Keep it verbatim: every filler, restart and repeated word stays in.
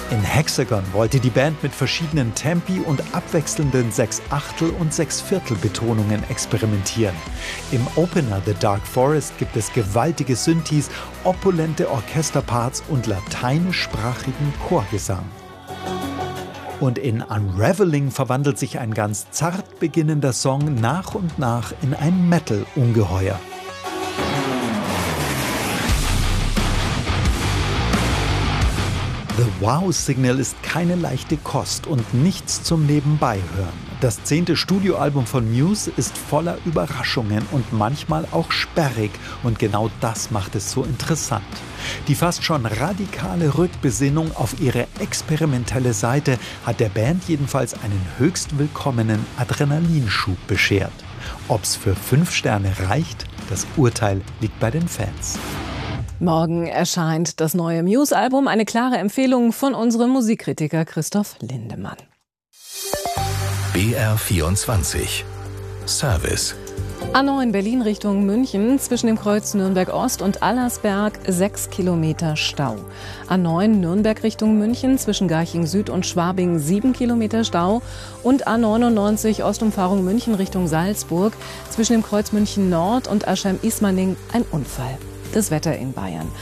In Hexagon wollte die Band mit verschiedenen Tempi und abwechselnden Sechsachtel- und Sechsviertel-Betonungen experimentieren. Im Opener The Dark Forest gibt es gewaltige Synthes, opulente Orchesterparts und lateinischsprachigen Chorgesang. Und in Unraveling verwandelt sich ein ganz zart beginnender Song nach und nach in ein Metal-Ungeheuer. The Wow Signal ist keine leichte Kost und nichts zum Nebenbeihören. Das zehnte Studioalbum von Muse ist voller Überraschungen und manchmal auch sperrig und genau das macht es so interessant. Die fast schon radikale Rückbesinnung auf ihre experimentelle Seite hat der Band jedenfalls einen höchst willkommenen Adrenalinschub beschert. Ob's für fünf Sterne reicht, das Urteil liegt bei den Fans. Morgen erscheint das neue Muse-Album, eine klare Empfehlung von unserem Musikkritiker Christoph Lindemann. B R vierundzwanzig Service. A neun Berlin Richtung München, zwischen dem Kreuz Nürnberg-Ost und Allersberg sechs Kilometer Stau. A neun Nürnberg Richtung München, zwischen Garching Süd und Schwabing sieben Kilometer Stau. Und A neunundneunzig Ostumfahrung München Richtung Salzburg, zwischen dem Kreuz München Nord und Aschheim-Ismaning ein Unfall. Das Wetter in Bayern.